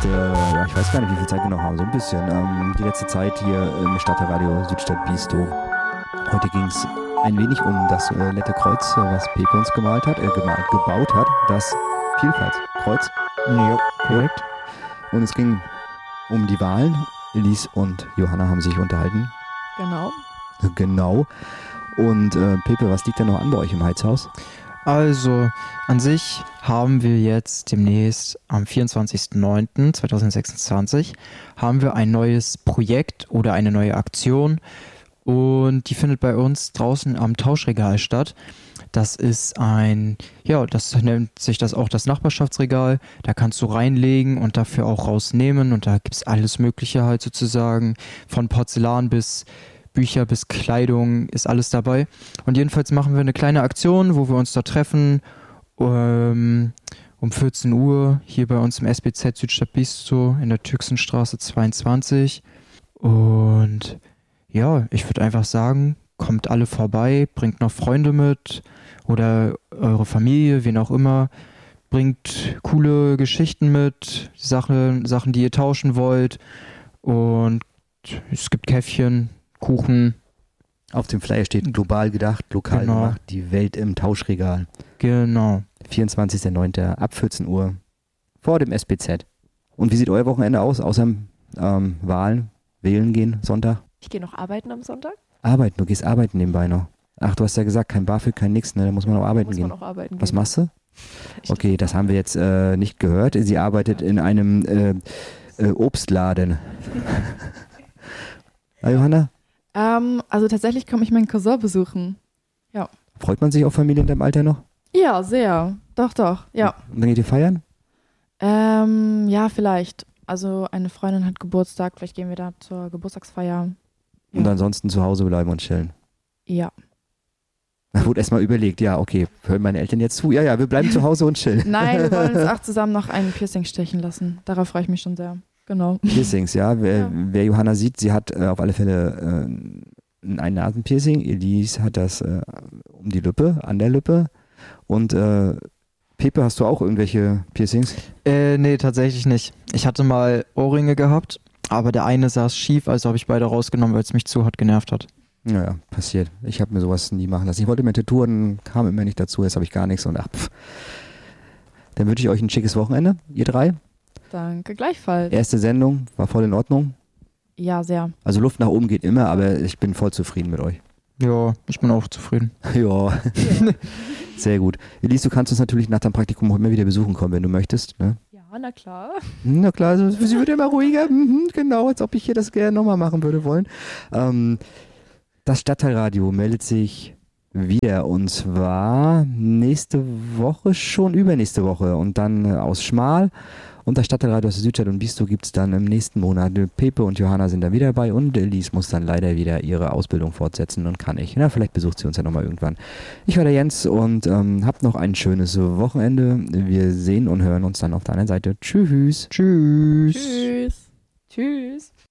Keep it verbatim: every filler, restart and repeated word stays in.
letzte, ja, ich weiß gar nicht, wie viel Zeit wir noch haben, so ein bisschen. Ähm, die letzte Zeit hier im Stadtradio Südstadt Bistro. Heute ging es ein wenig um das äh, Lette Kreuz, äh, was Pepe uns gemalt hat, äh, gemalt, gebaut hat. Das Vielfaltskreuz. Ja, korrekt. Und es ging um die Wahlen. Elise und Johanna haben sich unterhalten. Genau. Genau. Und äh, Pepe, was liegt denn noch an bei euch im Heizhaus? Also, an sich haben wir jetzt demnächst am vierundzwanzigsten neunten zweitausendsechsundzwanzig haben wir ein neues Projekt oder eine neue Aktion und die findet bei uns draußen am Tauschregal statt. Das ist ein, ja, das nennt sich das auch das Nachbarschaftsregal. Da kannst du reinlegen und dafür auch rausnehmen und da gibt es alles Mögliche halt sozusagen, von Porzellan bis Bücher bis Kleidung ist alles dabei. Und jedenfalls machen wir eine kleine Aktion, wo wir uns da treffen um, um vierzehn Uhr hier bei uns im S B Z Südstadt Bistro in der Tüxenstraße zweiundzwanzig. Und ja, ich würde einfach sagen, kommt alle vorbei, bringt noch Freunde mit oder eure Familie, wen auch immer. Bringt coole Geschichten mit, Sachen, Sachen, die ihr tauschen wollt. Und es gibt Käffchen, Kuchen. Auf dem Flyer steht global gedacht, lokal Genau. gemacht, die Welt im Tauschregal. Genau. vierundzwanzigsten neunten ab vierzehn Uhr vor dem S B Z. Und wie sieht euer Wochenende aus, außer ähm, Wahlen, wählen gehen, Sonntag? Ich gehe noch arbeiten am Sonntag. Arbeiten, du gehst arbeiten nebenbei noch. Ach, du hast ja gesagt, kein BAföG, kein nix, ne? Da muss man auch arbeiten Muss gehen. man auch arbeiten Was gehen. machst du? Ich Okay, das haben wir jetzt äh, nicht gehört. Sie arbeitet in einem äh, äh, Obstladen. Na, Johanna? Ähm, also tatsächlich komme ich meinen Cousin besuchen. Freut man sich auf Familie in deinem Alter noch? Ja, sehr. Doch, doch. Ja. Und dann geht ihr feiern? Ähm, ja, vielleicht. Also eine Freundin hat Geburtstag. Vielleicht gehen wir da zur Geburtstagsfeier. Und Ja. ansonsten zu Hause bleiben und chillen. Ja. Da wurde erstmal überlegt, ja, okay, hören meine Eltern jetzt zu? Ja, ja, wir bleiben zu Hause und chillen. Nein, wir wollen uns auch zusammen noch ein Piercing stechen lassen. Darauf freue ich mich schon sehr. Genau. Piercings, ja. Wer, Ja. wer Johanna sieht, sie hat äh, auf alle Fälle äh, ein Nasenpiercing. Elise hat das äh, um die Lippe, an der Lippe. Und äh, Pepe, hast du auch irgendwelche Piercings? Äh, nee, tatsächlich nicht. Ich hatte mal Ohrringe gehabt, aber der eine saß schief, also habe ich beide rausgenommen, weil es mich zu hart genervt hat. Naja, passiert. Ich habe mir sowas nie machen lassen. Ich wollte mir Tätowuren, kam immer nicht dazu, jetzt habe ich gar nichts und ach, pff. Dann wünsche ich euch ein schickes Wochenende, ihr drei. Danke, gleichfalls. Erste Sendung, war voll in Ordnung. Ja, sehr. Also Luft nach oben geht immer, aber ich bin voll zufrieden mit euch. Ja, ich bin auch zufrieden. Ja, sehr gut. Elise, du kannst uns natürlich nach deinem Praktikum auch immer wieder besuchen kommen, wenn du möchtest. Ne? Ja, na klar. Na klar, also, sie wird immer ruhiger. Mhm, genau, als ob ich hier das gerne nochmal machen würde wollen. Ähm, das Stadtteilradio meldet sich wieder und zwar nächste Woche, schon übernächste Woche und dann äh, aus Schmal. Und das Stadtteilradio aus der Südstadt und Bistro gibt es dann im nächsten Monat. Pepe und Johanna sind da wieder dabei und Elise muss dann leider wieder ihre Ausbildung fortsetzen und kann nicht. Na, vielleicht besucht sie uns ja nochmal irgendwann. Ich war der Jens und ähm, habt noch ein schönes Wochenende. Wir sehen und hören uns dann auf der anderen Seite. Tschüss. Tschüss. Tschüss. Tschüss.